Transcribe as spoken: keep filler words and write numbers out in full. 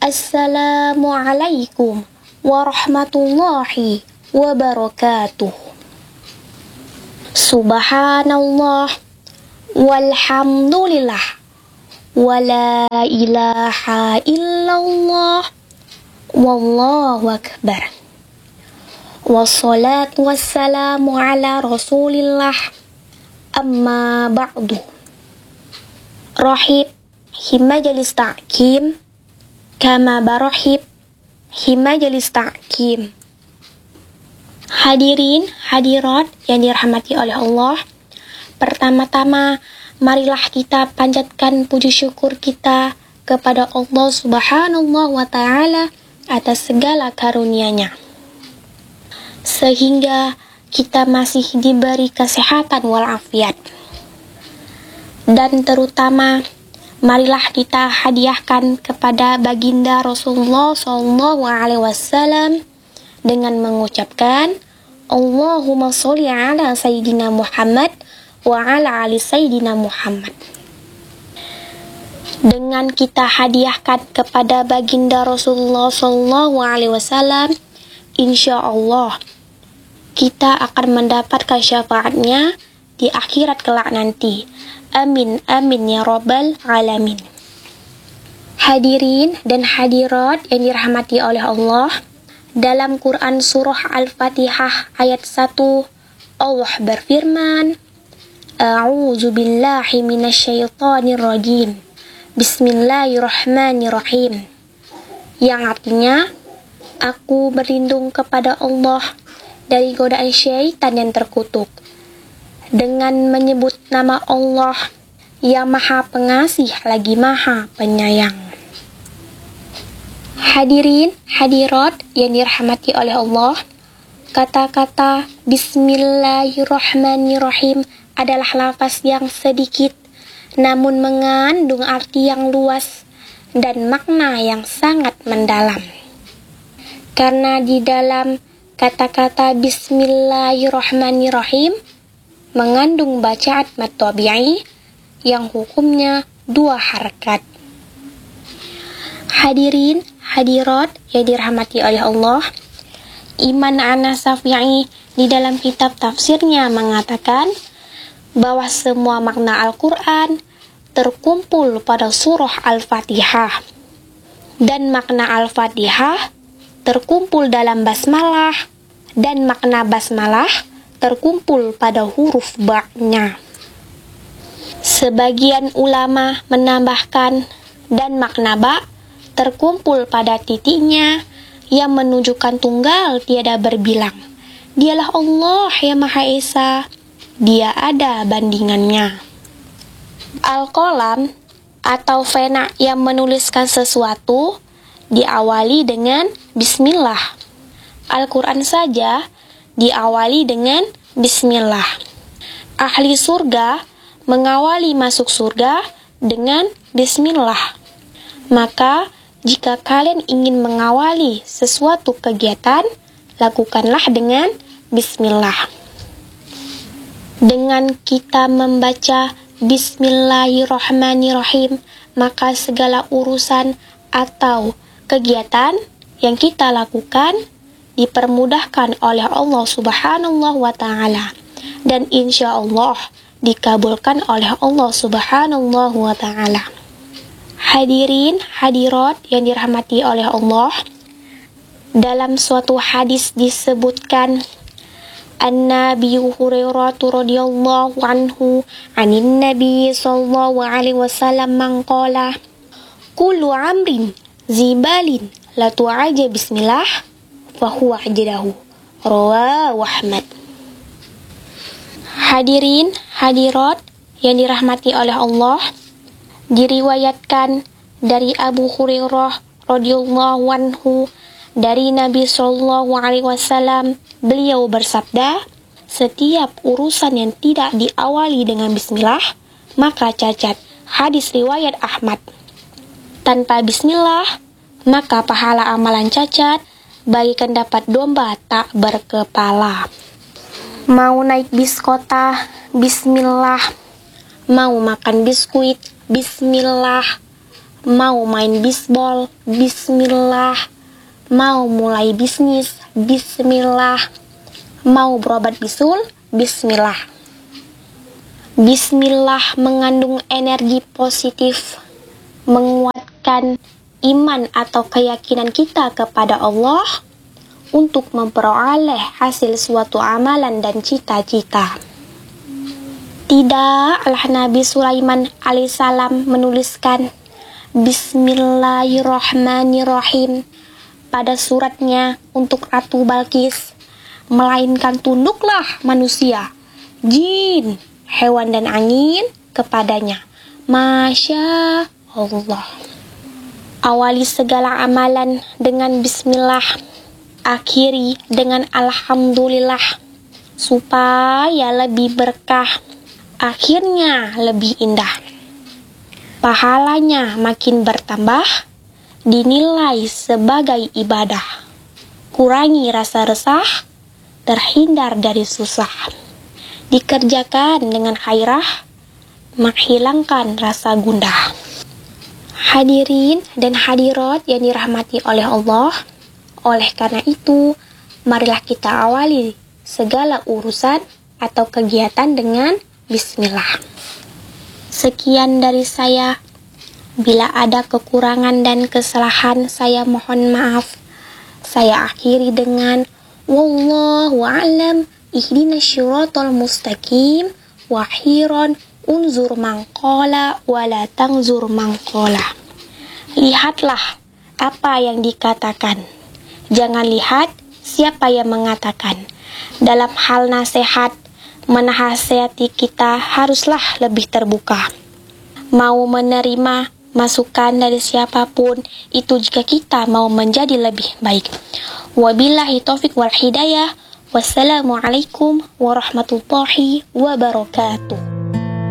Assalamualaikum warahmatullahi wabarakatuh. Subhanallah walhamdulillah wala ilaha illallah wallahu akbar. Wassalatu wassalamu ala rasulillah amma ba'du. Rahib himajalis ta'kim kama barahib himajalis ta'kim. Hadirin hadirat yang dirahmati oleh Allah, pertama-tama marilah kita panjatkan puji syukur kita kepada Allah Subhanahu wa Ta'ala atas segala karunia-Nya, sehingga kita masih diberi kesehatan walafiat. Dan terutama marilah kita hadiahkan kepada baginda Rasulullah shallallahu alaihi wasallam dengan mengucapkan Allahumma sholli ala Sayyidina Muhammad wa ala ali Sayyidina Muhammad. Dengan kita hadiahkan kepada baginda Rasulullah shallallahu alaihi wasallam, insya Allah kita akan mendapatkan syafaatnya di akhirat kelak nanti. Amin, amin ya rabbal alamin. Hadirin dan hadirat yang dirahmati oleh Allah, dalam Quran surah Al-Fatihah ayat satu, Allah berfirman, A'udzu billahi minasyaitonir rajim. Bismillahirrahmanirrahim. Yang artinya, aku berlindung kepada Allah dari godaan syaitan yang terkutuk, dengan menyebut nama Allah yang Maha Pengasih lagi Maha Penyayang. Hadirin hadirat yang dirahmati oleh Allah, kata-kata Bismillahirrahmanirrahim adalah lafaz yang sedikit namun mengandung arti yang luas dan makna yang sangat mendalam. Karena di dalam kata-kata Bismillahirrahmanirrahim mengandung bacaan mad tabi'i yang hukumnya dua harakat. Hadirin hadirat yang dirahmati oleh Allah, Imam An-Nasafi di dalam kitab tafsirnya mengatakan bahwa semua makna Al-Quran terkumpul pada surah Al-Fatihah, dan makna Al-Fatihah terkumpul dalam basmalah, dan makna basmalah terkumpul pada huruf ba-nya. Sebagian ulama menambahkan dan makna ba terkumpul pada titiknya yang menunjukkan tunggal tiada berbilang. Dialah Allah yang Maha Esa, Dia ada bandingannya. Al-Qalam atau pena yang menuliskan sesuatu diawali dengan Bismillah. Al-Quran saja diawali dengan Bismillah. Ahli surga mengawali masuk surga dengan Bismillah. Maka jika kalian ingin mengawali sesuatu kegiatan, lakukanlah dengan Bismillah. Dengan kita membaca Bismillahirrahmanirrahim, maka segala urusan atau kegiatan yang kita lakukan dipermudahkan oleh Allah Subhanahu wa Ta'ala, dan insya Allah dikabulkan oleh Allah Subhanahu wa Ta'ala. Hadirin hadirat yang dirahmati oleh Allah, dalam suatu hadis disebutkan An-Nabi Hurairah radhiyallahu anhu anin Nabi sallallahu alaihi wasallam mangqala kullu amrin zibalin la tu'aja bismillah fahuwa ajdahu, rawahu Ahmad. Hadirin hadirat yang dirahmati oleh Allah, diriwayatkan dari Abu Hurairah radhiyallahu anhu dari Nabi sallallahu alaihi wasallam, beliau bersabda, setiap urusan yang tidak diawali dengan bismillah maka cacat. Hadis riwayat Ahmad. Tanpa bismillah maka pahala amalan cacat bagikan dapat domba tak berkepala. Mau naik bis kota, bismillah. Mau makan biskuit, bismillah. mau main bisbol, bismillah. Mau mulai bisnis, bismillah. Mau berobat bisul, bismillah. Bismillah mengandung energi positif, menguatkan iman atau keyakinan kita kepada Allah untuk memperoleh hasil suatu amalan dan cita-cita. Tidaklah Nabi Sulaiman alaihissalam menuliskan Bismillahirrahmanirrahim pada suratnya untuk Ratu Balkis, melainkan tunduklah manusia, jin, hewan dan angin kepadanya. Masya Allah. Awali segala amalan dengan bismillah, akhiri dengan alhamdulillah, supaya lebih berkah, akhirnya lebih indah. Pahalanya makin bertambah, dinilai sebagai ibadah. Kurangi rasa resah, terhindar dari susah. Dikerjakan dengan khairah, menghilangkan rasa gundah. Hadirin dan hadirat yang dirahmati oleh Allah, oleh karena itu, marilah kita awali segala urusan atau kegiatan dengan bismillah. Sekian dari saya. Bila ada kekurangan dan kesalahan, saya mohon maaf. Saya akhiri dengan wallahu a'lam, ihdinas syiratal mustaqim, wa khairan unzur mangqala wala tangzur mangqala. Lihatlah apa yang dikatakan, jangan lihat siapa yang mengatakan. Dalam hal nasihat, menasihati kita haruslah lebih terbuka. Mau menerima masukan dari siapapun itu jika kita mau menjadi lebih baik. Wabillahi taufiq wal hidayah. Wassalamualaikum warahmatullahi wabarakatuh.